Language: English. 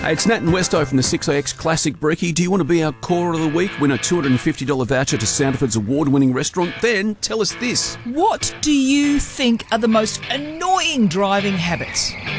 Hey, it's Nat and Westo from the 6AX Classic Brekkie. Do you want to be our caller of the week? Win a $250 voucher to Sandifords award-winning restaurant? Then tell us this. What do you think are the most annoying driving habits?